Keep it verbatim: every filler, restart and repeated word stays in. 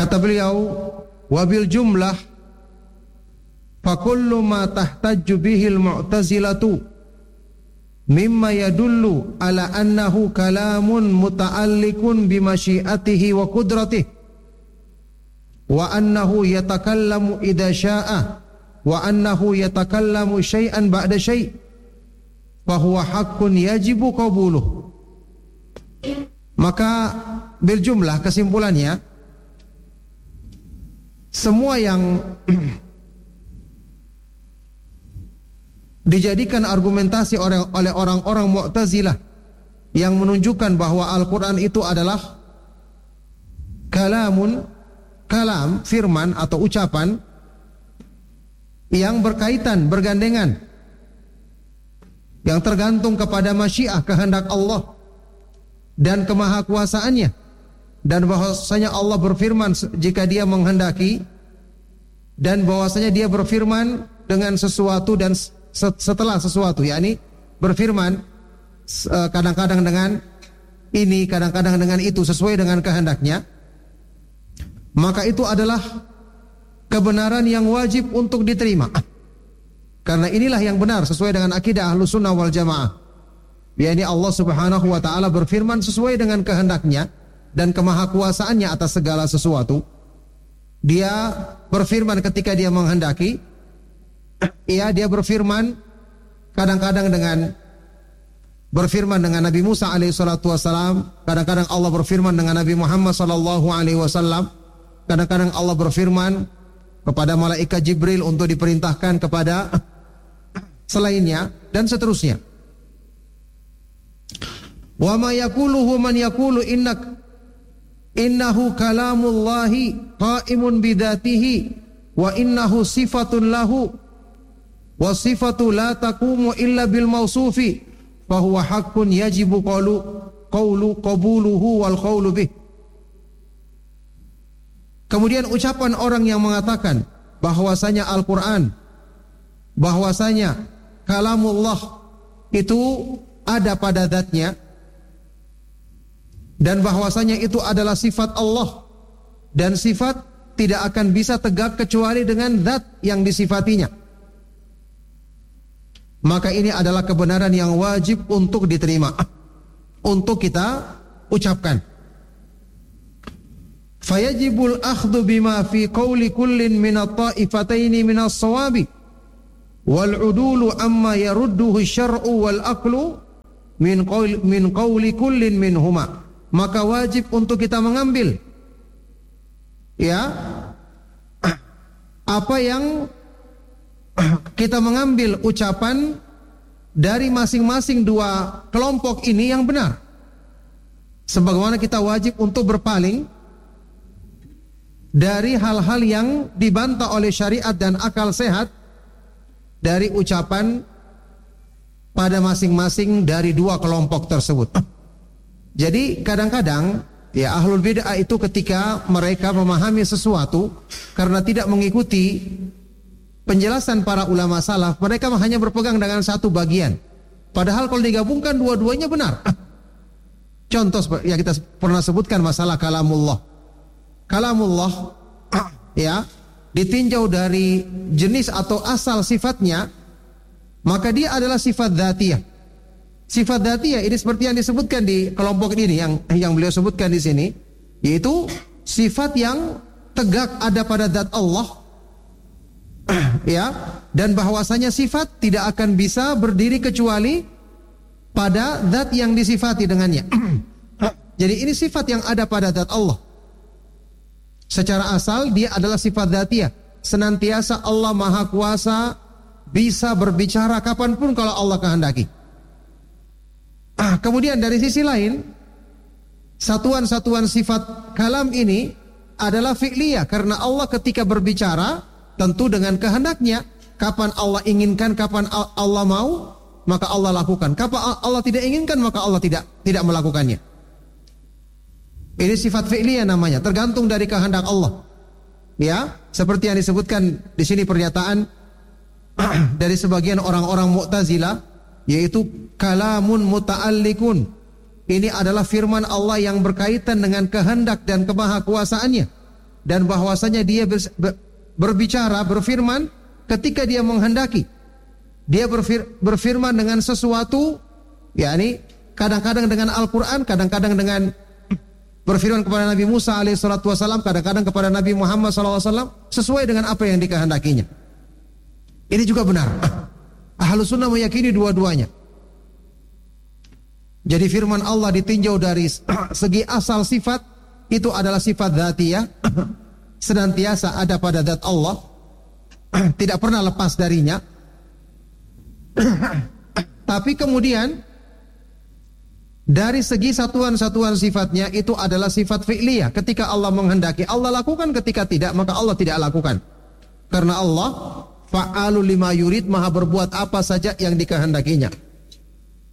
Kata beliau, wabil jumlah fakullu ma tahtajju bihil mu'tazilatu mimma yadullu ala annahu kalamun muta'allikun bimasyiatihi wa qudratihi wa annahu yatakallamu idza syaa wa annahu yatakallamu syai'an ba'da syai' fa huwa haqqun yajibu qabuluh. Maka bil jumlah kesimpulannya, semua yang dijadikan argumentasi oleh orang-orang Mu'tazilah yang menunjukkan bahwa Al-Quran itu adalah kalamun, kalam, firman atau ucapan yang berkaitan, bergandengan, yang tergantung kepada masyiah, kehendak Allah dan kemahakuasaannya, dan bahwasanya Allah berfirman jika Dia menghendaki, dan bahwasanya Dia berfirman dengan sesuatu dan setelah sesuatu, yakni berfirman kadang-kadang dengan ini, kadang-kadang dengan itu, sesuai dengan kehendaknya. Maka itu adalah kebenaran yang wajib untuk diterima, karena inilah yang benar sesuai dengan akidah Ahlus Sunnah wal Jamaah, yakni Allah Subhanahu wa taala berfirman sesuai dengan kehendaknya dan kemahakuasaannya atas segala sesuatu. Dia berfirman ketika Dia menghendaki. Ya, Dia berfirman kadang-kadang dengan berfirman dengan Nabi Musa alaihi salatu wasalam, kadang-kadang Allah berfirman dengan Nabi Muhammad sallallahu alaihi wasallam, kadang-kadang Allah berfirman kepada malaikat Jibril untuk diperintahkan kepada selainnya, dan seterusnya. Wa ma yaquluhu man yaqulu innak innahu kalamullahi qaimun bidzatihi wa innahu sifatun lahu wa sifatu la taqumu illa bil mausufi fa huwa haqqun yajibu qawlu qawlu qabuluhu wal qawlu bih. Kemudian ucapan orang yang mengatakan bahwasanya Al-Quran, bahwasanya kalamullah itu ada pada zatnya, dan bahwasanya itu adalah sifat Allah, dan sifat tidak akan bisa tegak kecuali dengan zat yang disifatinya, maka ini adalah kebenaran yang wajib untuk diterima, untuk kita ucapkan. Fayajibul akhdhu bima fi qawli kullin min at-ta'ifataini min as-sawabi wal udulu amma yarudduhu syar'u wal aqlu min qawli min qawli kullin minhuma. Maka wajib untuk kita mengambil ya apa yang kita mengambil ucapan dari masing-masing dua kelompok ini yang benar, sebagaimana kita wajib untuk berpaling dari hal-hal yang dibantah oleh syariat dan akal sehat dari ucapan pada masing-masing dari dua kelompok tersebut. Jadi kadang-kadang ya ahlul bid'ah itu ketika mereka memahami sesuatu karena tidak mengikuti penjelasan para ulama salaf, mereka hanya berpegang dengan satu bagian, padahal kalau digabungkan dua-duanya benar. Contoh yang kita pernah sebutkan masalah kalamullah. Kalamullah ya ditinjau dari jenis atau asal sifatnya, maka dia adalah sifat dzatiyah. Sifat dzatiyah ini seperti yang disebutkan di kelompok ini yang yang beliau sebutkan di sini, yaitu sifat yang tegak ada pada zat Allah ya, dan bahwasanya sifat tidak akan bisa berdiri kecuali pada zat yang disifati dengannya. Jadi ini sifat yang ada pada zat Allah. Secara asal dia adalah sifat dzatiyah. Senantiasa Allah Maha Kuasa, bisa berbicara kapanpun kalau Allah kehendaki. Ah, kemudian dari sisi lain, satuan-satuan sifat kalam ini adalah fi'liyah, karena Allah ketika berbicara tentu dengan kehendaknya. Kapan Allah inginkan, kapan Allah mau, maka Allah lakukan. Kapan Allah tidak inginkan, maka Allah tidak tidak melakukannya. Ini sifat fi'liyah namanya, tergantung dari kehendak Allah. Ya, seperti yang disebutkan di sini pernyataan dari sebagian orang-orang Mu'tazilah, yaitu kalamun muta'allikun. Ini adalah firman Allah yang berkaitan dengan kehendak dan kemahakuasaannya. dan bahwasanya dia ber, ber, berbicara, berfirman ketika dia menghendaki. Dia berfir, berfirman dengan sesuatu, yakni kadang-kadang dengan Al-Quran, kadang-kadang dengan berfirman kepada Nabi Musa alaihissalatu wassalam, kadang-kadang kepada Nabi Muhammad sallallahu alaihi wasallam, sesuai dengan apa yang dikehendakinya. Ini juga benar. Ahlus sunnah meyakini dua-duanya. Jadi firman Allah ditinjau dari segi asal sifat, itu adalah sifat dzatiyah, senantiasa ada pada zat Allah, tidak pernah lepas darinya. Tapi kemudian dari segi satuan-satuan sifatnya itu adalah sifat fi'liyah. Ketika Allah menghendaki, Allah lakukan, ketika tidak, maka Allah tidak lakukan. Karena Allah fa'alu lima yurid, maha berbuat apa saja yang dikehendakinya.